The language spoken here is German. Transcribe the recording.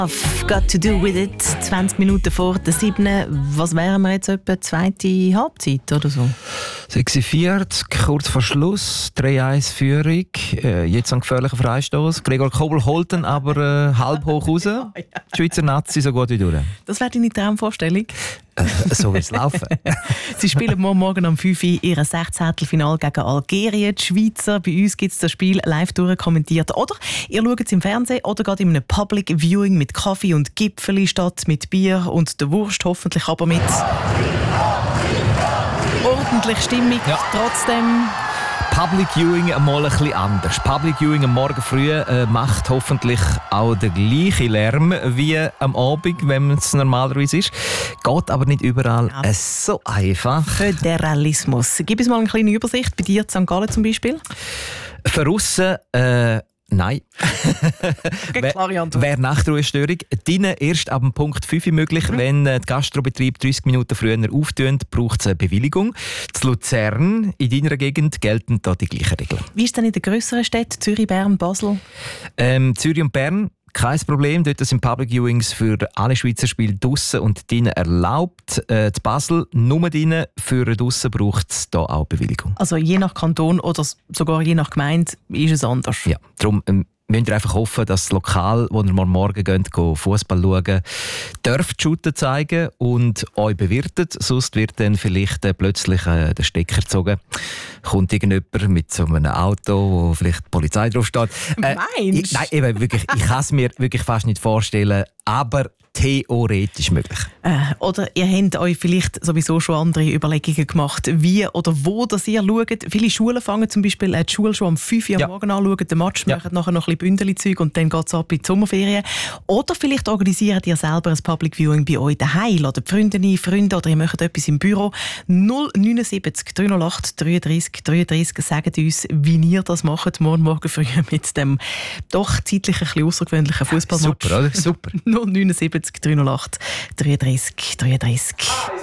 I've got to do with it. 20 Minuten vor der 7. Was wären wir jetzt etwa? Zweite Halbzeit oder so? 46, kurz vor Schluss, 3-1 Führung. Jetzt ein gefährlicher Freistoß. Gregor Kobel holt ihn aber halb hoch raus. Die Schweizer Nazi so gut wie durch. Das wäre deine Traumvorstellung? So wird es laufen. Sie spielen morgen um 5 Uhr ihr 16. gegen Algerien. Die Schweizer, bei uns gibt es das Spiel live durchkommentiert. Oder ihr schaut es im Fernsehen oder geht in einem Public Viewing mit Kaffee und Gipfeli statt mit Bier und der Wurst, hoffentlich aber mit ordentlich Stimmung. Ja. Trotzdem... Public Viewing einmal ein bisschen anders. Public Viewing am Morgen früh macht hoffentlich auch den gleichen Lärm wie am Abend, wenn es normalerweise ist. Geht aber nicht überall so einfach. Föderalismus. Gib uns mal eine kleine Übersicht. Bei dir in St. Gallen zum Beispiel? Für aussen, nein. Wäre Nachtruhestörung. Drinnen erst ab dem Punkt 5 möglich. Wenn der Gastrobetrieb 30 Minuten früher auftönt, braucht es eine Bewilligung. In Luzern, in deiner Gegend, gelten da die gleichen Regeln. Wie ist es denn in den grösseren Städten? Zürich, Bern, Basel? Zürich und Bern. Kein Problem, dort sind Public Viewings für alle Schweizer Spiele draussen und drinnen erlaubt. Die Basel nur drinnen, für draussen braucht es hier auch Bewilligung. Also je nach Kanton oder sogar je nach Gemeinde ist es anders? Ja, darum müsst ihr einfach hoffen, dass das Lokal, wo ihr morgen geht, Fußball schauen, dürft Shooter zeigen und euch bewirtet. Sonst wird dann vielleicht plötzlich der Stecker gezogen. Kommt irgendjemand mit so einem Auto, wo vielleicht die Polizei draufsteht. Meinst du? Nein, eben, wirklich, ich kann es mir wirklich fast nicht vorstellen, aber theoretisch möglich. Oder ihr habt euch vielleicht sowieso schon andere Überlegungen gemacht, wie oder wo das ihr schaut. Viele Schulen fangen zum Beispiel die Schule schon um 5 Uhr am Morgen an, schauen den Match, machen nachher noch ein bisschen Bündeli-Zeug und dann geht es ab in die Sommerferien. Oder vielleicht organisiert ihr selber ein Public Viewing bei euch daheim, oder Freundinnen, Freunde, oder ihr macht etwas im Büro. 079 308 33 33 sagt uns, wie ihr das macht, morgen früh mit dem doch zeitlich ein bisschen außergewöhnlichen Fußballmatch. Super, oder? Super. 079 308 33 33.